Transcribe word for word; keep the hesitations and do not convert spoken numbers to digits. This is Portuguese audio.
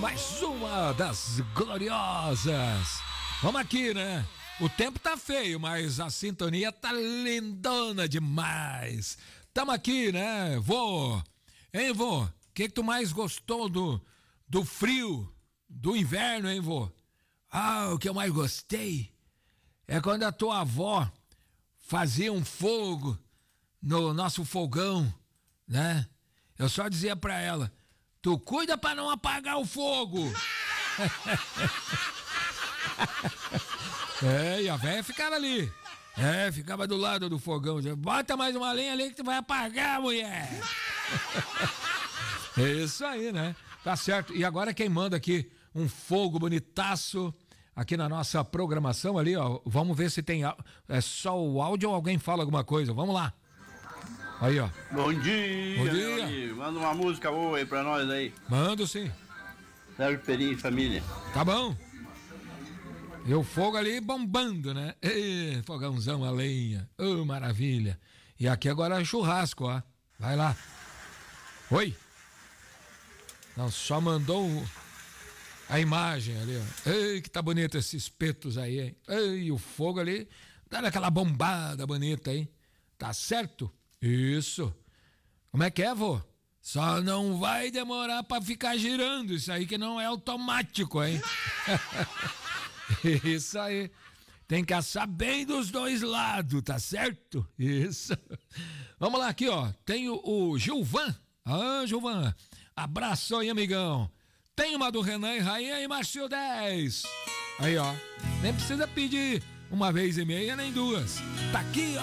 mais uma das gloriosas. Vamos aqui, né? O tempo tá feio, mas a sintonia tá lindona demais. Tamo aqui, né, vô? Hein, vô? O que que tu mais gostou do, do frio, do inverno, hein, vô? Ah, o que eu mais gostei é quando a tua avó fazia um fogo no nosso fogão, né? Eu só dizia pra ela: tu cuida pra não apagar o fogo. É, e a velha ficava ali. É, ficava do lado do fogão. Bota mais uma lenha ali que tu vai apagar, mulher. É isso aí, né? Tá certo. E agora quem manda aqui um fogo bonitaço aqui na nossa programação ali, ó. Vamos ver se tem é só o áudio ou alguém fala alguma coisa. Vamos lá. Aí, ó. Bom dia, Bom dia. amigo. Manda uma música boa aí pra nós aí. Mando sim. Sérgio Perim e família. Tá bom. E o fogo ali bombando, né? Ê, fogãozão a lenha. Ô, oh, maravilha. E aqui agora é churrasco, ó. Vai lá. Oi. Não, só mandou a imagem ali, ó. Ei, que tá bonito esses espetos aí, hein? Ei, o fogo ali, dando aquela bombada bonita, hein? Tá certo? Isso. Como é que é, vô? Só não vai demorar pra ficar girando. Isso aí que não é automático, hein? Isso aí. Tem que assar bem dos dois lados, tá certo? Isso. Vamos lá aqui, ó. Tem o, o Gilvan. Ah, Gilvan. Abraço aí, amigão. Tem uma do Renan e Rainha e Márcio dez. Aí, ó. Nem precisa pedir uma vez e meia, nem duas. Tá aqui, ó.